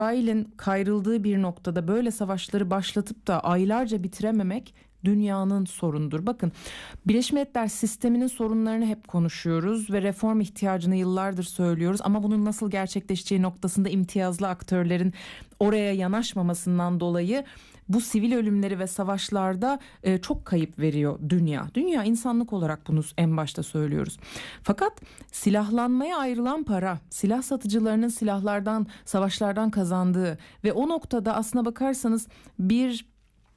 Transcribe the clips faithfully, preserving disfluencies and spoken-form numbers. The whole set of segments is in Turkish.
İsrail'in kayrıldığı bir noktada böyle savaşları başlatıp da aylarca bitirememek dünyanın sorunudur. Bakın, Birleşmiş Milletler sisteminin sorunlarını hep konuşuyoruz ve reform ihtiyacını yıllardır söylüyoruz ama bunun nasıl gerçekleşeceği noktasında imtiyazlı aktörlerin oraya yanaşmamasından dolayı bu sivil ölümleri ve savaşlarda e, çok kayıp veriyor dünya. Dünya insanlık olarak bunu en başta söylüyoruz. Fakat silahlanmaya ayrılan para, silah satıcılarının silahlardan, savaşlardan kazandığı ve o noktada aslına bakarsanız bir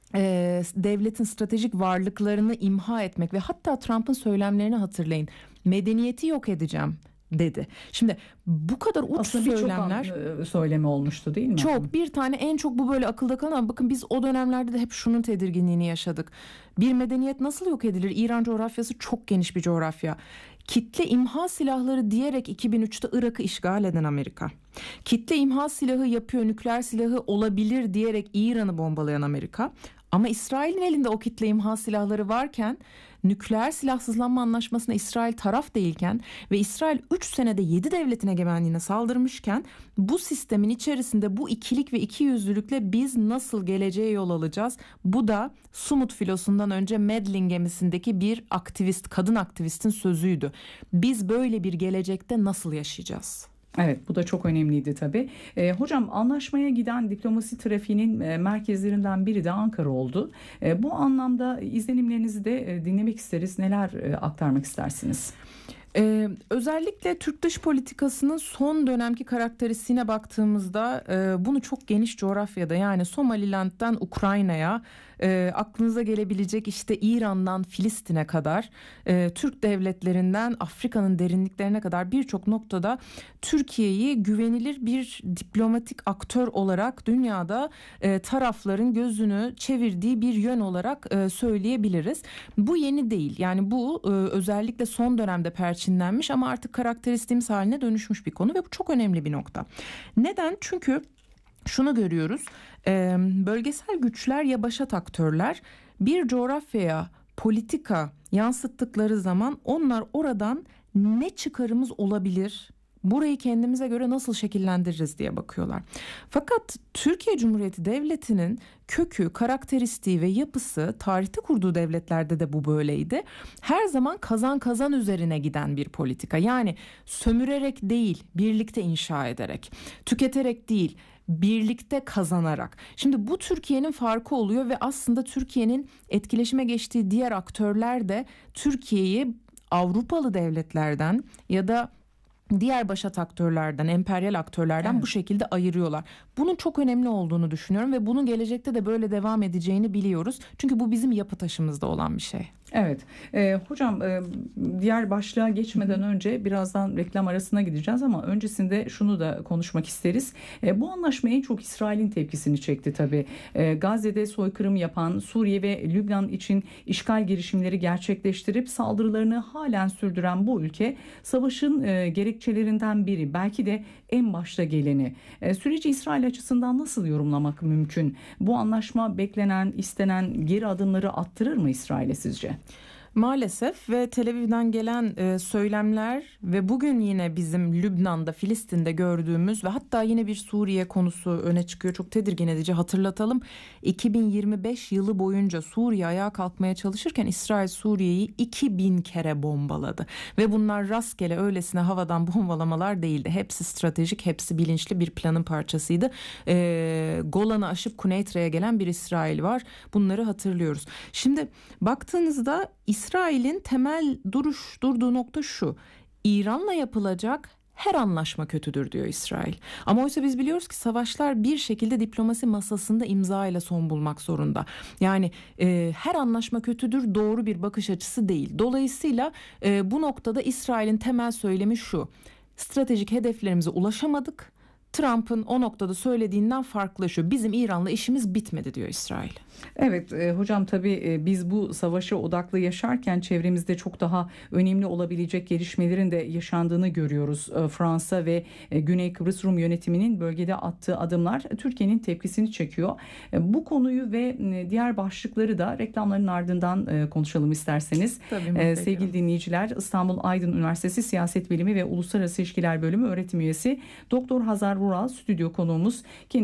e, devletin stratejik varlıklarını imha etmek ve hatta Trump'ın söylemlerini hatırlayın. Medeniyeti yok edeceğim dedi. Şimdi bu kadar uç aslında söylemler birçok söylemi olmuştu değil mi? Çok, bir tane en çok bu böyle akılda kalan ama bakın biz o dönemlerde de hep şunun tedirginliğini yaşadık. Bir medeniyet nasıl yok edilir? İran coğrafyası çok geniş bir coğrafya. Kitle imha silahları diyerek iki bin üçte Irak'ı işgal eden Amerika. Kitle imha silahı yapıyor, nükleer silahı olabilir diyerek İran'ı bombalayan Amerika. Ama İsrail'in elinde o kitle imha silahları varken, nükleer silahsızlanma anlaşmasına İsrail taraf değilken ve İsrail üç senede yedi devletin egemenliğine saldırmışken bu sistemin içerisinde bu ikilik ve ikiyüzlülükle biz nasıl geleceğe yol alacağız? Bu da Sumut filosundan önce Medlin gemisindeki bir aktivist, kadın aktivistin sözüydü. Biz böyle bir gelecekte nasıl yaşayacağız? Evet, bu da çok önemliydi tabii. E, hocam, anlaşmaya giden diplomasi trafiğinin e, merkezlerinden biri de Ankara oldu. E, bu anlamda izlenimlerinizi de e, dinlemek isteriz. Neler e, aktarmak istersiniz? Ee, özellikle Türk dış politikasının son dönemki karakteristiğine baktığımızda e, bunu çok geniş coğrafyada, yani Somaliland'dan Ukrayna'ya, e, aklınıza gelebilecek işte İran'dan Filistin'e kadar, e, Türk devletlerinden Afrika'nın derinliklerine kadar birçok noktada Türkiye'yi güvenilir bir diplomatik aktör olarak dünyada e, tarafların gözünü çevirdiği bir yön olarak e, söyleyebiliriz. Bu yeni değil, yani bu e, özellikle son dönemde perçinlenmiş ama artık karakteristiğimiz haline dönüşmüş bir konu ve bu çok önemli bir nokta. Neden? Çünkü şunu görüyoruz, e, bölgesel güçler ya başat aktörler bir coğrafyaya politika yansıttıkları zaman onlar oradan ne çıkarımız olabilir, burayı kendimize göre nasıl şekillendiririz diye bakıyorlar. Fakat Türkiye Cumhuriyeti Devleti'nin kökü, karakteristiği ve yapısı, tarihte kurduğu devletlerde de bu böyleydi. Her zaman kazan kazan üzerine giden bir politika. Yani sömürerek değil, birlikte inşa ederek, tüketerek değil, birlikte kazanarak. Şimdi bu Türkiye'nin farkı oluyor ve aslında Türkiye'nin etkileşime geçtiği diğer aktörler de Türkiye'yi Avrupalı devletlerden ya da diğer başat aktörlerden, emperyal aktörlerden evet. bu şekilde ayırıyorlar. Bunun çok önemli olduğunu düşünüyorum ve bunun gelecekte de böyle devam edeceğini biliyoruz. Çünkü bu bizim yapı taşımızda olan bir şey. Evet. E, hocam, e, diğer başlığa geçmeden önce birazdan reklam arasına gideceğiz ama öncesinde şunu da konuşmak isteriz. E, bu anlaşma en çok İsrail'in tepkisini çekti tabii. E, Gazze'de soykırım yapan, Suriye ve Lübnan için işgal girişimleri gerçekleştirip saldırılarını halen sürdüren bu ülke savaşın e, gerekçelerinden biri, belki de en başta geleni. E, süreci İsrail açısından nasıl yorumlamak mümkün? Bu anlaşma beklenen, istenen geri adımları attırır mı İsrail'e sizce? Maalesef ve Tel Aviv'den gelen e, söylemler ve bugün yine bizim Lübnan'da, Filistin'de gördüğümüz ve hatta yine bir Suriye konusu öne çıkıyor. Çok tedirgin edici, hatırlatalım. iki bin yirmi beş yılı boyunca Suriye ayağa kalkmaya çalışırken İsrail Suriye'yi iki bin kere bombaladı. Ve bunlar rastgele öylesine havadan bombalamalar değildi. Hepsi stratejik, hepsi bilinçli bir planın parçasıydı. E, Golan'ı aşıp Kuneytre'ye gelen bir İsrail var. Bunları hatırlıyoruz. Şimdi baktığınızda İsrail'in temel duruş durduğu nokta şu: İran'la yapılacak her anlaşma kötüdür diyor İsrail. Ama oysa biz biliyoruz ki savaşlar bir şekilde diplomasi masasında imza ile son bulmak zorunda. Yani e, her anlaşma kötüdür doğru bir bakış açısı değil. Dolayısıyla e, bu noktada İsrail'in temel söylemi şu: stratejik hedeflerimize ulaşamadık. Trump'ın o noktada söylediğinden farklılaşıyor. Bizim İran'la işimiz bitmedi diyor İsrail. Evet e, hocam, tabii e, biz bu savaşa odaklı yaşarken çevremizde çok daha önemli olabilecek gelişmelerin de yaşandığını görüyoruz. E, Fransa ve e, Güney Kıbrıs Rum yönetiminin bölgede attığı adımlar Türkiye'nin tepkisini çekiyor. E, bu konuyu ve e, diğer başlıkları da reklamların ardından e, konuşalım isterseniz. Tabii, e, sevgili dinleyiciler, İstanbul Aydın Üniversitesi Siyaset Bilimi ve Uluslararası İlişkiler Bölümü öğretim üyesi Doktor Hazar Rural stüdyo konuğumuz.